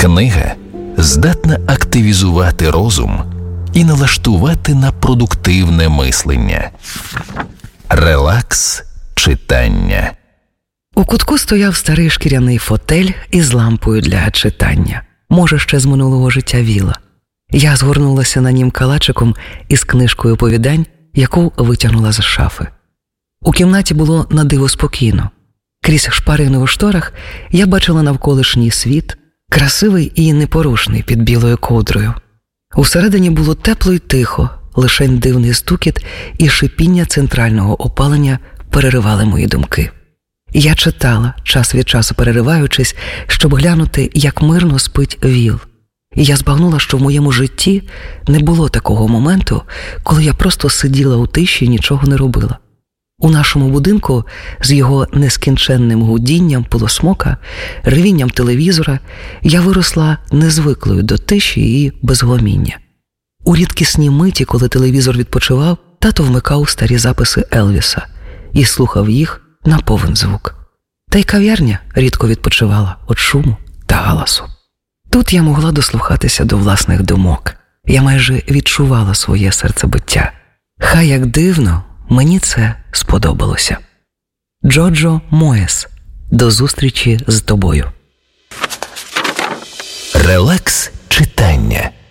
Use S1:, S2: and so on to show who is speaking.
S1: Книга здатна активізувати розум і налаштувати на продуктивне мислення. Релакс читання.
S2: У кутку стояв старий шкіряний фотель із лампою для читання. Може, ще з минулого життя віла. Я згорнулася на нім калачиком із книжкою оповідань, яку витягнула з шафи. У кімнаті було на диво спокійно. Крізь шпарини у шторах я бачила навколишній світ, красивий і непорушний під білою ковдрою. Усередині було тепло й тихо, лишень дивний стукіт і шипіння центрального опалення переривали мої думки. Я читала, час від часу перериваючись, щоб глянути, як мирно спить Віл. І я збагнула, що в моєму житті не було такого моменту, коли я просто сиділа у тиші і нічого не робила. У нашому будинку з його нескінченним гудінням пилосмока, ревінням телевізора я виросла незвиклою до тиші і безгломіння. У рідкісні миті, коли телевізор відпочивав, тато вмикав старі записи Елвіса і слухав їх на повен звук. Та й кав'ярня рідко відпочивала від шуму та галасу. Тут я могла дослухатися до власних думок. Я майже відчувала своє серцебиття. Хай як дивно, мені це сподобалося. Джоджо Моєс. До зустрічі з тобою.
S1: Релакс читання.